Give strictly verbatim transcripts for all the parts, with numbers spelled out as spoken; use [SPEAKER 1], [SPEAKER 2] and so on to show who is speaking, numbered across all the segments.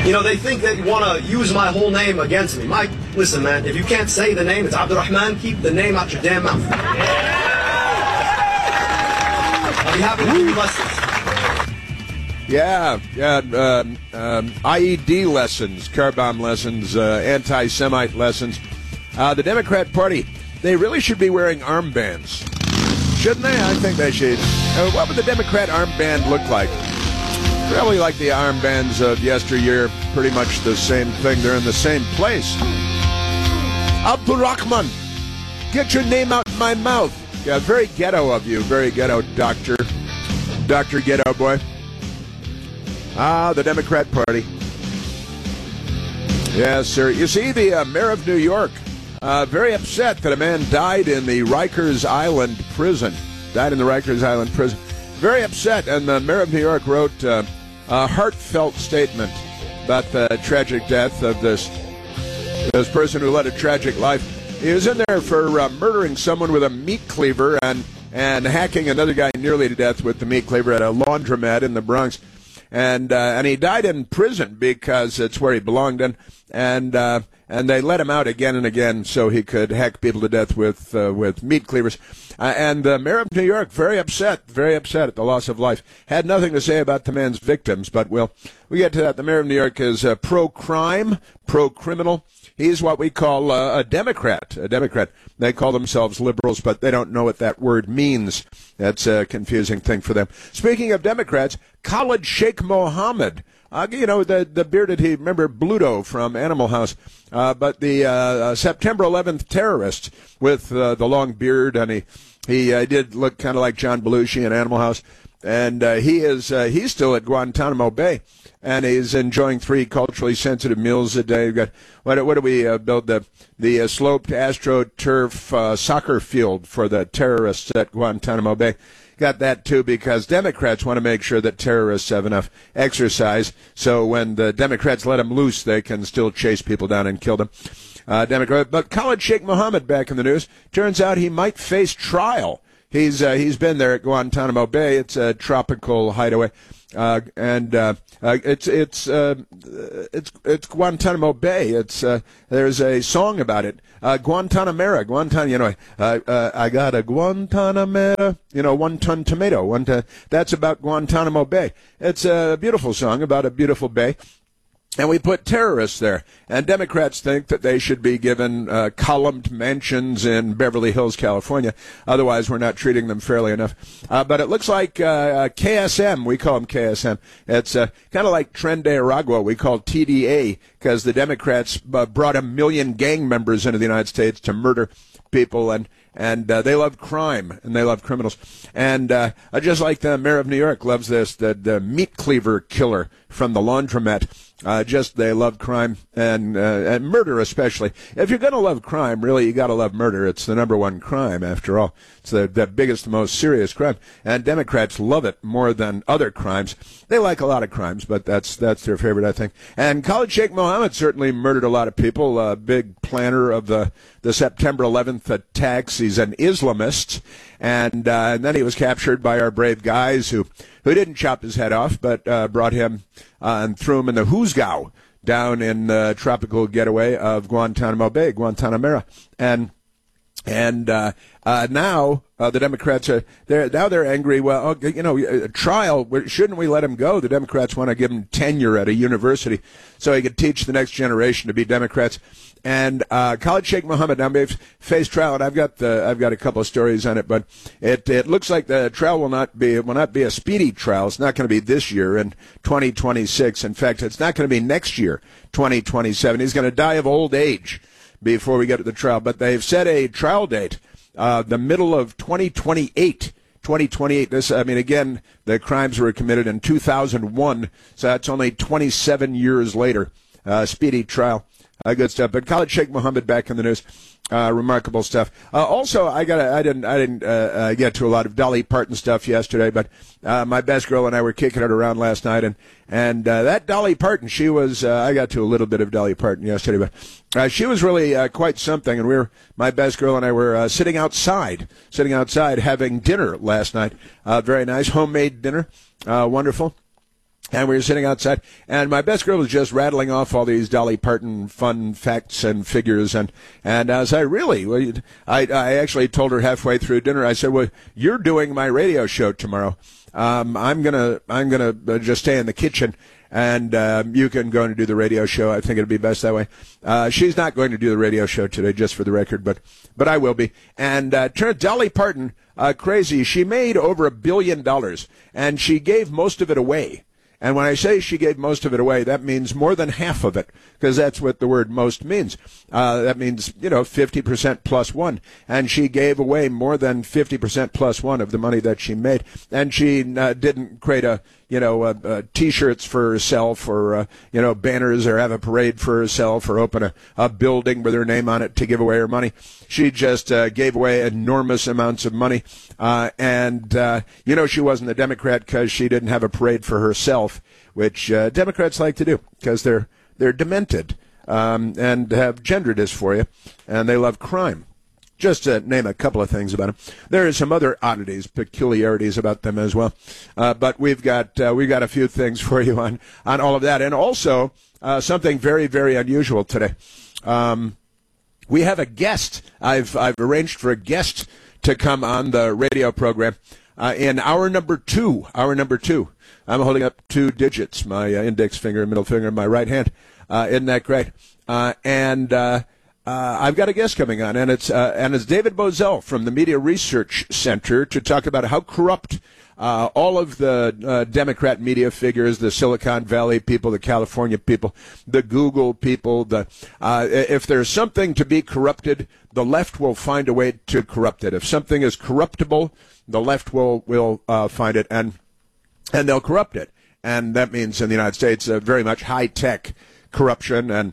[SPEAKER 1] You know, they think they want to use my whole name against me. Mike, listen, man, if you can't say the name, it's Abdurrahman, keep the name out your damn mouth. I'll be happy to give you lessons.
[SPEAKER 2] Yeah, yeah, um, um, I E D lessons, car bomb lessons, uh, anti-Semite lessons. Uh, the Democrat Party, they really should be wearing armbands. Shouldn't they? I think they should. Uh, what would the Democrat armband look like? Probably like the armbands of yesteryear, pretty much the same thing. They're in the same place. Abdurrahman, get your name out of my mouth. Yeah, very ghetto of you, very ghetto, Doctor. Doctor Ghetto Boy. Ah, the Democrat Party. Yes, sir. You see, the uh, mayor of New York, uh, very upset that a man died in the Rikers Island prison. Died in the Rikers Island prison. Very upset, and the mayor of New York wrote uh, a heartfelt statement about the tragic death of this, this person who led a tragic life. He was in there for uh, murdering someone with a meat cleaver and, and hacking another guy nearly to death with the meat cleaver at a laundromat in the Bronx. And uh, and he died in prison because it's where he belonged in, and uh, and they let him out again and again so he could hack people to death with uh, with meat cleavers. Uh, and the mayor of New York, very upset, very upset at the loss of life. Had nothing to say about the man's victims, but we'll we get to that. The mayor of New York is uh, pro-crime, pro-criminal. He's what we call uh, a Democrat. A Democrat. They call themselves liberals, but they don't know what that word means. That's a confusing thing for them. Speaking of Democrats, Khalid Sheikh Mohammed, uh, you know, the, the bearded, he, remember Bluto from Animal House, uh, but the uh, uh, September eleventh terrorist with uh, the long beard, and he, he uh, did look kind of like John Belushi in Animal House, and uh, he is uh, he's still at Guantanamo Bay. And he's enjoying three culturally sensitive meals a day. We've got, what, what do we uh, build? The the uh, sloped AstroTurf uh, soccer field for the terrorists at Guantanamo Bay. Got that, too, because Democrats want to make sure that terrorists have enough exercise. So when the Democrats let them loose, they can still chase people down and kill them. Uh, Democrat, but Khalid Sheikh Mohammed back in the news. Turns out he might face trial. He's uh, he's been there at Guantanamo Bay. It's a tropical hideaway. Uh, and uh, uh, it's it's uh, it's it's Guantanamo Bay. It's uh, there's a song about it. Uh, Guantanamera, Guantan. You know, uh, uh, I got a Guantanamera. You know, one ton tomato. One ton. That's about Guantanamo Bay. It's a beautiful song about a beautiful bay. And we put terrorists there. And Democrats think that they should be given uh, columned mansions in Beverly Hills, California. Otherwise, we're not treating them fairly enough. Uh, but it looks like uh, K S M. We call them K S M. It's uh, kind of like Tren de Aragua. We call T D A because the Democrats uh, brought a million gang members into the United States to murder people. And And uh, they love crime, and they love criminals. And uh, just like the mayor of New York loves this, the, the meat cleaver killer from the laundromat. Uh, just they love crime and uh, and murder especially. If you're going to love crime, really, you got to love murder. It's the number one crime, after all. It's the, the biggest, most serious crime. And Democrats love it more than other crimes. They like a lot of crimes, but that's that's their favorite, I think. And Khalid Sheikh Mohammed certainly murdered a lot of people. A big planner of the, the September eleventh attacks. He's an Islamist. And, uh, and then he was captured by our brave guys who, who didn't chop his head off, but uh, brought him uh, and threw him in the Hoosgow down in the tropical getaway of Guantanamo Bay, Guantanamera. And and uh, uh, now uh, the Democrats are they're now they're angry. Well, you know, a trial. Shouldn't we let him go? The Democrats want to give him tenure at a university so he could teach the next generation to be Democrats. And uh, Khalid Sheikh Mohammed now may face trial, and I've got the, I've got a couple of stories on it, but it it looks like the trial will not be will not be a speedy trial. It's not going to be this year in twenty twenty-six. In fact, it's not going to be next year, twenty twenty-seven. He's going to die of old age before we get to the trial. But they've set a trial date, uh, the middle of twenty twenty-eight. twenty twenty-eight. This, I mean, again, the crimes were committed in two thousand one, so that's only twenty-seven years later. Uh, speedy trial. Uh, good stuff. But Khalid Sheikh Mohammed back in the news. Uh, remarkable stuff. Uh, also, I got I didn't I didn't uh, uh, get to a lot of Dolly Parton stuff yesterday, but uh, my best girl and I were kicking it around last night, and and uh, that Dolly Parton, she was uh, I got to a little bit of Dolly Parton yesterday, but uh, she was really uh, quite something. And we were my best girl and I were uh, sitting outside, sitting outside having dinner last night. Uh, very nice homemade dinner, uh, wonderful. And we were sitting outside, and my best girl was just rattling off all these Dolly Parton fun facts and figures. And, and I was like, really? Well, I, I actually told her halfway through dinner, I said, well, you're doing my radio show tomorrow. Um, I'm gonna, I'm gonna just stay in the kitchen, and um, you can go and do the radio show. I think it'd be best that way. Uh, she's not going to do the radio show today, just for the record, but, but I will be. And uh, turned Dolly Parton uh, crazy. She made over a billion dollars, and she gave most of it away. And when I say she gave most of it away, that means more than half of it, because that's what the word most means. Uh, that means, you know, fifty percent plus one. And she gave away more than fifty percent plus one of the money that she made. And she uh, didn't create a, you know, uh, uh, T-shirts for herself or, uh, you know, banners or have a parade for herself or open a, a building with her name on it to give away her money. She just uh, gave away enormous amounts of money. Uh, and, uh, you know, she wasn't a Democrat because she didn't have a parade for herself, which uh, Democrats like to do because they're, they're demented um, and have gender dysphoria, and they love crime. Just to name a couple of things about them. There are some other oddities, peculiarities about them as well. Uh, but we've got uh, we've got a few things for you on, on all of that. And also uh, something very, very unusual today. Um, we have a guest. I've I've arranged for a guest to come on the radio program uh, in hour number two. Hour number two. I'm holding up two digits, my uh, index finger and middle finger in my right hand. Uh, isn't that great? Uh, and... Uh, Uh, I've got a guest coming on, and it's uh, and it's David Bozell from the Media Research Center to talk about how corrupt uh, all of the uh, Democrat media figures, the Silicon Valley people, the California people, the Google people. The uh, if there's something to be corrupted, the left will find a way to corrupt it. If something is corruptible, the left will will uh, find it, and and they'll corrupt it. And that means in the United States, uh, very much high tech corruption and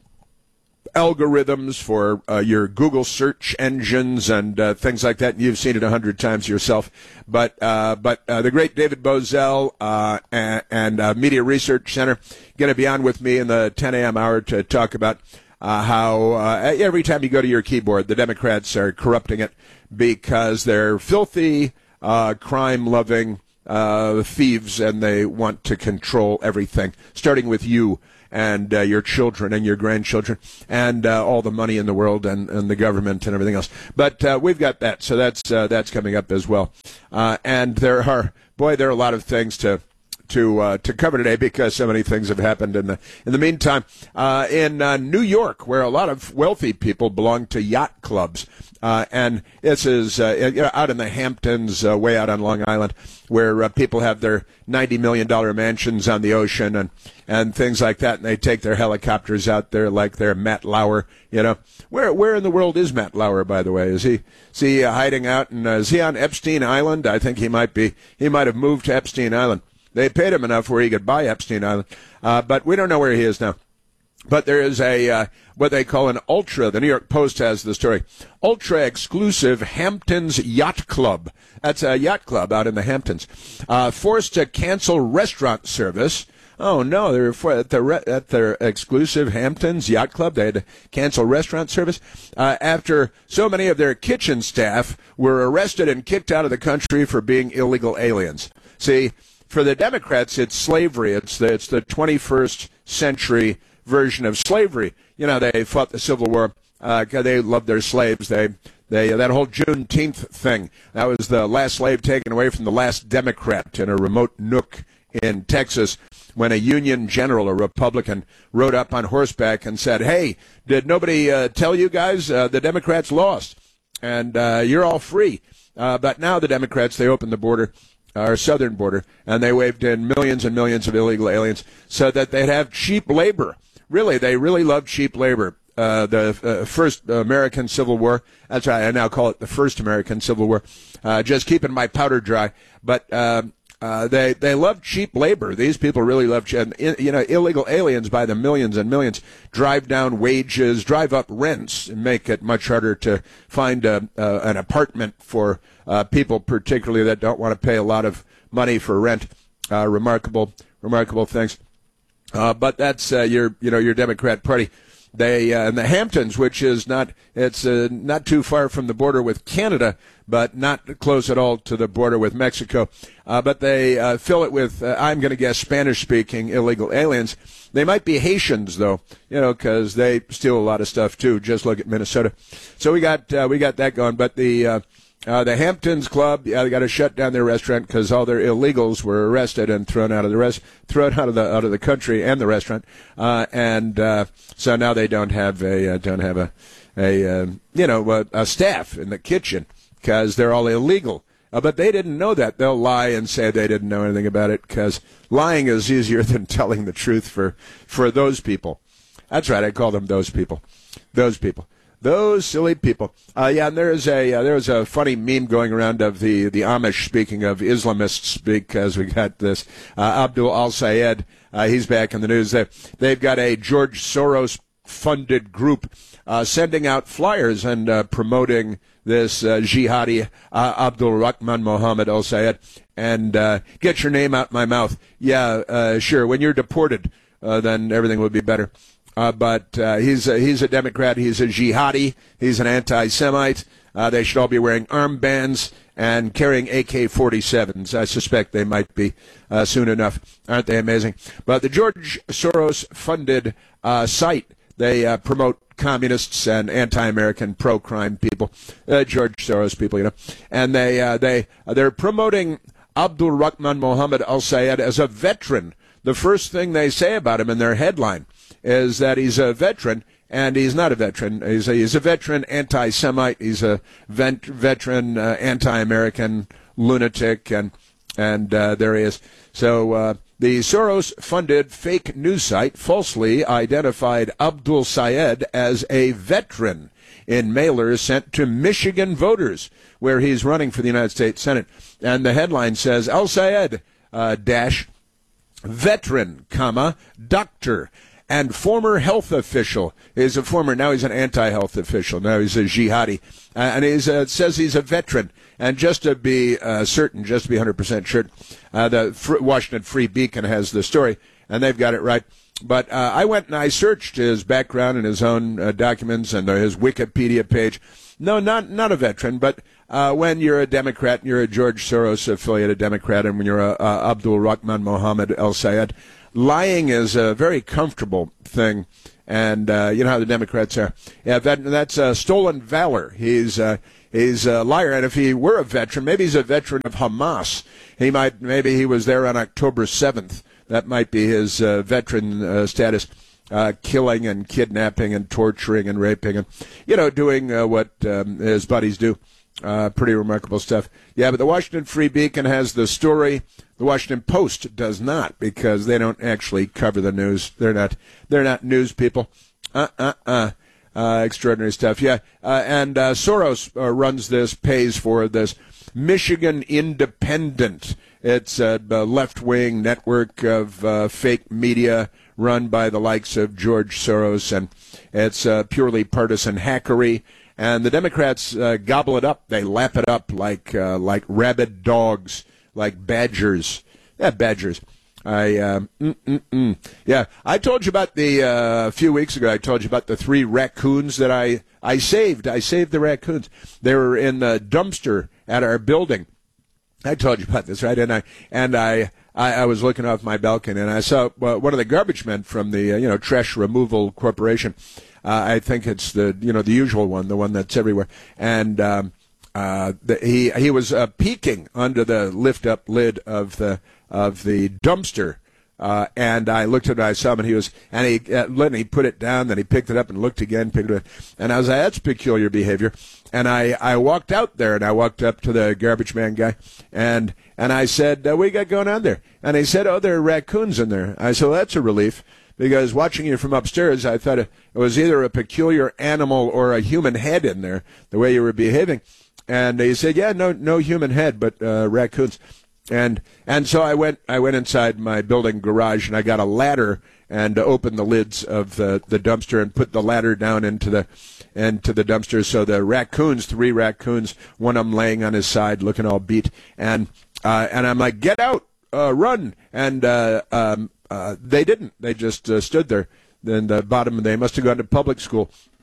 [SPEAKER 2] algorithms for uh, your Google search engines and uh, things like that. And you've seen it a hundred times yourself. But uh, but uh, the great David Bozell uh, and, and uh, Media Research Center going to be on with me in the ten a.m. hour to talk about uh, how uh, every time you go to your keyboard, the Democrats are corrupting it because they're filthy, uh, crime-loving uh, thieves, and they want to control everything, starting with you and uh, your children and your grandchildren and uh, all the money in the world and, and the government and everything else. But uh, we've got that, so that's uh, that's coming up as well. Uh, and there are, boy, there are a lot of things to to uh, to cover today because so many things have happened in the in the meantime. Uh, in uh, New York, where a lot of wealthy people belong to yacht clubs, uh, and this is uh, you know, out in the Hamptons, uh, way out on Long Island, where uh, people have their ninety million dollars mansions on the ocean and, and things like that, and they take their helicopters out there like they're Matt Lauer, you know. Where where in the world is Matt Lauer, by the way? Is he is he uh, hiding out, and uh, is he on Epstein Island? I think he might be. He might have moved to Epstein Island. They paid him enough where he could buy Epstein Island, uh, but we don't know where he is now. But there is a uh, what they call an ultra. The New York Post has the story. Ultra exclusive Hamptons Yacht Club. That's a yacht club out in the Hamptons. Uh, forced to cancel restaurant service. Oh no! They're for, at the re, at their exclusive Hamptons Yacht Club. They had to cancel restaurant service uh, after so many of their kitchen staff were arrested and kicked out of the country for being illegal aliens. See, for the Democrats, it's slavery. It's the it's the twenty-first century version of slavery. You know, they fought the Civil War. Uh, they loved their slaves. They they that whole Juneteenth thing. That was the last slave taken away from the last Democrat in a remote nook in Texas, when a Union general, a Republican, rode up on horseback and said, "Hey, did nobody uh, tell you guys uh, the Democrats lost, and uh, you're all free?" Uh, but now the Democrats, they opened the border, our southern border, and they waved in millions and millions of illegal aliens so that they'd have cheap labor. Really, they really love cheap labor. Uh, the uh, first American Civil War, that's why I now call it the first American Civil War, uh, just keeping my powder dry. But uh, uh, they they love cheap labor. These people really love, cheap, you know, illegal aliens by the millions and millions drive down wages, drive up rents, and make it much harder to find a, uh, an apartment for uh, people, particularly that don't want to pay a lot of money for rent. Uh, remarkable, remarkable things. Uh, but that's uh, your, you know, your Democrat Party. They uh, in the Hamptons, which is not, it's uh, not too far from the border with Canada, but not close at all to the border with Mexico. Uh, but they uh, fill it with, uh, I'm going to guess, Spanish-speaking illegal aliens. They might be Haitians, though, you know, because they steal a lot of stuff, too. Just look at Minnesota. So we got uh, we got that going. But the uh, uh, the Hamptons Club, yeah, they got to shut down their restaurant because all their illegals were arrested and thrown out of the rest, thrown out of the out of the country and the restaurant. Uh, and uh, so now they don't have a uh, don't have a a uh, you know a, a staff in the kitchen because they're all illegal. Uh, but they didn't know that. They'll lie and say they didn't know anything about it because lying is easier than telling the truth for, for those people. That's right. I call them those people. Those people. Those silly people. Uh, yeah, and there is a uh, there was a funny meme going around of the, the Amish, speaking of Islamists, because we got this uh, Abdul Al-Sayed. Uh, he's back in the news. They, they've got a George Soros-funded group uh, sending out flyers and uh, promoting this uh, jihadi uh, Abdul Rahman Mohammed Al-Sayed, and uh, get your name out my mouth. Yeah, uh, sure. When you're deported, uh, then everything will be better. Uh, but uh, he's a, he's a Democrat. He's a jihadi. He's an anti-Semite. Uh, they should all be wearing armbands and carrying A K forty-sevens. I suspect they might be uh, soon enough. Aren't they amazing? But the George Soros-funded uh, site, they uh, promote communists and anti-American pro-crime people, uh, George Soros people, you know, and they uh, they they're promoting Abdul Rahman Mohammed Al-Sayed as a veteran. The first thing they say about him in their headline is that he's a veteran, and he's not a veteran. He's a, he's a veteran anti-Semite. He's a vet, veteran uh, anti-American lunatic, and and uh, there he is. So. Uh, The Soros-funded fake news site falsely identified Abdul Sayed as a veteran in mailers sent to Michigan voters, where he's running for the United States Senate. And the headline says, Al-Sayed, uh, dash, veteran, comma, doctor, and former health official. He's a former, now he's an anti-health official. Now he's a jihadi. Uh, and he uh, says he's a veteran. And just to be uh, certain, just to be one hundred percent sure, uh, the F- Washington Free Beacon has the story, and they've got it right. But uh, I went and I searched his background and his own uh, documents and his Wikipedia page. No, not not a veteran, but uh, when you're a Democrat and you're a George Soros-affiliated Democrat, and when you're a, a Abdul Rahman Mohammed Al-Sayed, lying is a very comfortable thing. And uh, you know how the Democrats are. Yeah, that, that's uh, stolen valor. He's uh, he's a liar. And if he were a veteran, maybe he's a veteran of Hamas. He might, maybe he was there on October seventh. That might be his uh, veteran uh, status, uh, killing and kidnapping and torturing and raping and, you know, doing uh, what um, his buddies do. Uh, pretty remarkable stuff. Yeah, but the Washington Free Beacon has the story. The Washington Post does not, because they don't actually cover the news. They're not. They're not news people. Uh, uh, uh. Uh, extraordinary stuff. Yeah, uh, and uh, Soros uh, runs this, pays for this. Michigan Independent. It's a, a left-wing network of uh, fake media run by the likes of George Soros, and it's uh, purely partisan hackery. And the Democrats uh, gobble it up. They lap it up like uh, like rabid dogs, like badgers. Yeah, badgers. I uh, mm, mm, mm. yeah. I told you about the uh, a few weeks ago. I told you about the three raccoons that I I saved. I saved the raccoons. They were in the dumpster at our building. I told you about this, right? And I and I I, I was looking off my balcony, and I saw well, one of the garbage men from the uh, you know Trash Removal Corporation. Uh, I think it's the you know the usual one, the one that's everywhere, and um, uh, the, he he was uh, peeking under the lift up lid of the of the dumpster, uh, and I looked at it, I saw him, and he was and he uh, and he put it down, then he picked it up and looked again, picked it up, and I was like, that's peculiar behavior, and I, I walked out there and I walked up to the garbage man guy, and and I said, uh, what you got going on there? And he said, oh, there are raccoons in there. I said, well, that's a relief. Because watching you from upstairs, I thought it was either a peculiar animal or a human head in there, the way you were behaving. And he said, yeah, no no human head, but uh, raccoons. And and so I went I went inside my building garage, and I got a ladder and opened the lids of the, the dumpster and put the ladder down into the into the dumpster. So the raccoons, three raccoons, one of them laying on his side looking all beat. And, uh, and I'm like, get out, uh, run. And uh, um Uh, they didn't. They just uh, stood there. Then the bottom, they must have gone to public school.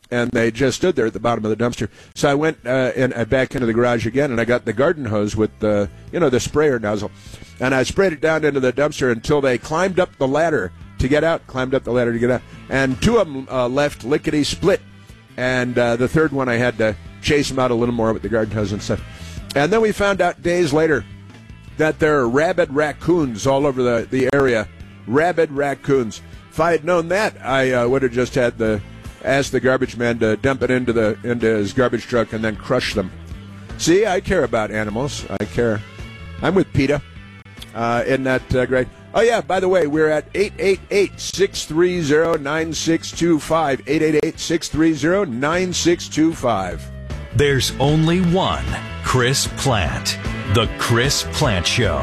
[SPEAKER 2] and they just stood there at the bottom of the dumpster. So I went uh, in, uh, back into the garage again, and I got the garden hose with the, you know, the sprayer nozzle, and I sprayed it down into the dumpster until they climbed up the ladder to get out, climbed up the ladder to get out, and two of them uh, left lickety-split, and uh, the third one I had to chase them out a little more with the garden hose and stuff. And then we found out days later that there are rabid raccoons all over the, the area. Rabid raccoons. If I had known that, I uh, would have just had the asked the garbage man to dump it into the into his garbage truck and then crush them. See, I care about animals. I care. I'm with PETA. Uh, isn't that uh, great? Oh, yeah, by the way, we're at eight eight eight, six three zero, nine six two five. eight eight eight, six three zero, nine six two five.
[SPEAKER 3] There's only one Chris Plante. The Chris Plante Show.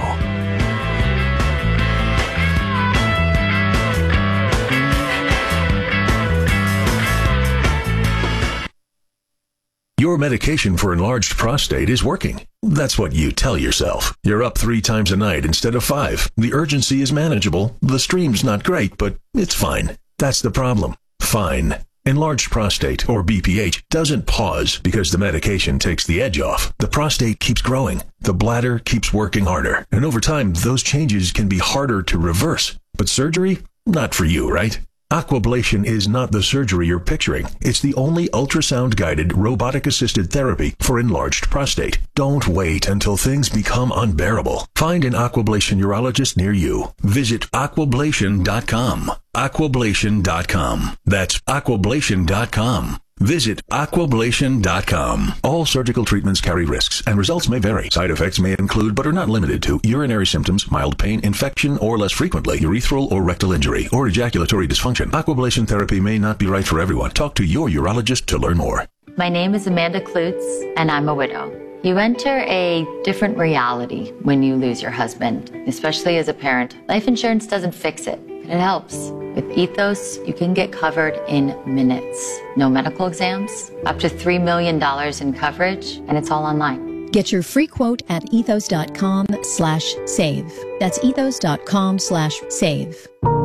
[SPEAKER 4] Your medication for enlarged prostate is working. That's what you tell yourself. You're up three times a night instead of five. The urgency is manageable. The stream's not great, but it's fine. That's the problem. Fine. Enlarged prostate, or B P H, doesn't pause because the medication takes the edge off. The prostate keeps growing. The bladder keeps working harder. And over time, those changes can be harder to reverse. But surgery? Not for you, right? Aquablation is not the surgery you're picturing. It's the only ultrasound-guided, robotic-assisted therapy for enlarged prostate. Don't wait until things become unbearable. Find an Aquablation urologist near you. Visit aquablation dot com. aquablation dot com. That's aquablation dot com. Visit aquablation dot com. All surgical treatments carry risks, and results may vary. Side effects may include, but are not limited to, urinary symptoms, mild pain, infection, or less frequently, urethral or rectal injury, or ejaculatory dysfunction. Aquablation therapy may not be right for everyone. Talk to your urologist to learn more.
[SPEAKER 5] My name is Amanda Klutz, and I'm a widow. You enter a different reality when you lose your husband, especially as a parent. Life insurance doesn't fix it, but it helps. With Ethos, you can get covered in minutes. No medical exams, up to three million dollars in coverage, and it's all online.
[SPEAKER 6] Get your free quote at ethos.com slash save. That's ethos.com slash save.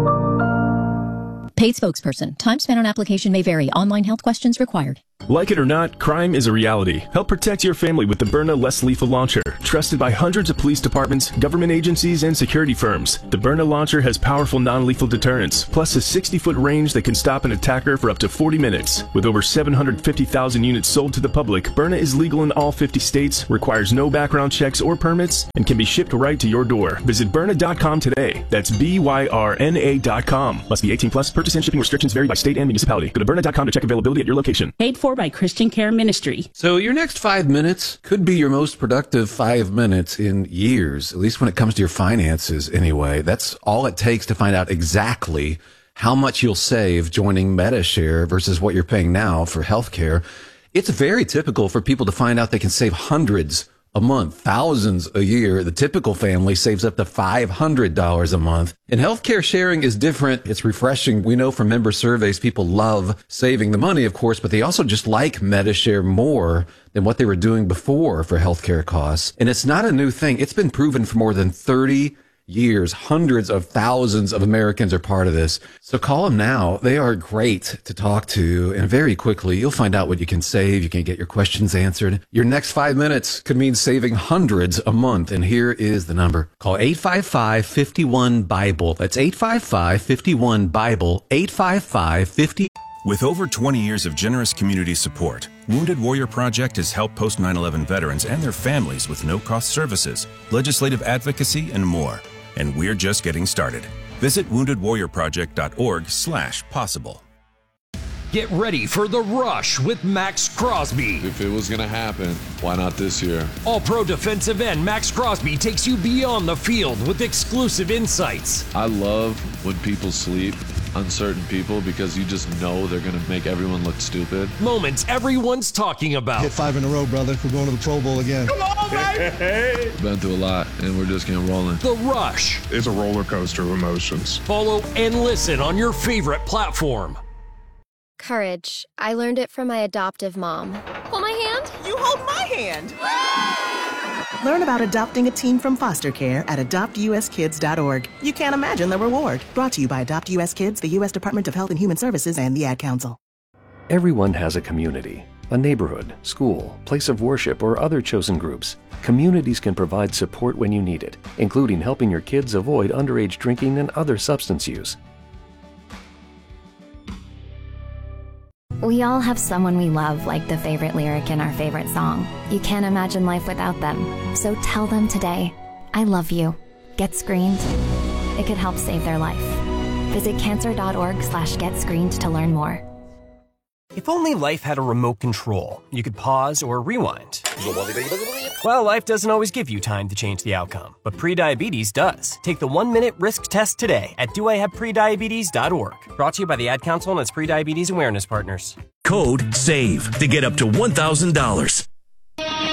[SPEAKER 6] Paid spokesperson. Time spent on application may vary. Online health questions required.
[SPEAKER 7] Like it or not, crime is a reality. Help protect your family with the Byrna Less Lethal Launcher. Trusted by hundreds of police departments, government agencies, and security firms. The Byrna Launcher has powerful non-lethal deterrence, plus a sixty-foot range that can stop an attacker for up to forty minutes. With over seven hundred fifty thousand units sold to the public, Byrna is legal in all fifty states, requires no background checks or permits, and can be shipped right to your door. Visit Byrna dot com today. That's B Y R N A dot com. Must be eighteen plus. Purchase and shipping restrictions vary by state and municipality. Go to Byrna dot com to check availability at your location.
[SPEAKER 8] Paid for by Christian Care Ministry.
[SPEAKER 9] So your next five minutes could be your most productive five minutes in years, at least when it comes to your finances anyway. That's all it takes to find out exactly how much you'll save joining Medi-Share versus what you're paying now for healthcare. It's very typical for people to find out they can save hundreds a month, thousands a year. The typical family saves up to five hundred dollars a month. And healthcare sharing is different. It's refreshing. We know from member surveys, people love saving the money, of course, but they also just like Medi-Share more than what they were doing before for healthcare costs. And it's not a new thing. It's been proven for more than thirty years. Hundreds of thousands of Americans are part of this. So call them now. They are great to talk to. And very quickly, you'll find out what you can save. You can get your questions answered. Your next five minutes could mean saving hundreds a month. And here is the number. Call eight five five, five one, BIBLE. That's eight five five, five one, BIBLE. eight five five, five one.
[SPEAKER 10] With over twenty years of generous community support, Wounded Warrior Project has helped post nine eleven veterans and their families with no-cost services, legislative advocacy, and more. And we're just getting started. Visit wounded warrior project dot org slash possible.
[SPEAKER 3] Get ready for The Rush with Max Crosby.
[SPEAKER 11] If it was going to happen, why not this year?
[SPEAKER 3] All-pro defensive end Max Crosby takes you beyond the field with exclusive insights.
[SPEAKER 11] I love when people sleep, uncertain people, because you just know they're going to make everyone look stupid.
[SPEAKER 3] Moments everyone's talking about.
[SPEAKER 12] Hit five in a row, brother. We're going to the Pro Bowl again.
[SPEAKER 11] Come on, baby! Been through a lot, and we're just getting rolling.
[SPEAKER 3] The Rush.
[SPEAKER 13] It's a roller coaster of emotions.
[SPEAKER 3] Follow and listen on your favorite platform.
[SPEAKER 14] Courage. I learned it from my adoptive mom. Hold my hand.
[SPEAKER 15] You hold my hand.
[SPEAKER 16] Learn about adopting a teen from foster care at adopt u s kids dot org. You can't imagine the reward. Brought to you by Adopt U S Kids, the U S Department of Health and Human Services, and the Ad Council.
[SPEAKER 15] Everyone has a community, a neighborhood, school, place of worship, or other chosen groups. Communities can provide support when you need it, including helping your kids avoid underage drinking and other substance use.
[SPEAKER 17] We all have someone we love, like the favorite lyric in our favorite song. You can't imagine life without them. So tell them today, I love you. Get screened. It could help save their life. Visit cancer.org slash get screened to learn more.
[SPEAKER 18] If only life had a remote control, you could pause or rewind. Well, life doesn't always give you time to change the outcome, but prediabetes does. Take the one-minute risk test today at do I have prediabetes dot org. Brought to you by the Ad Council and its prediabetes awareness partners.
[SPEAKER 19] Code SAVE to get up to one thousand dollars.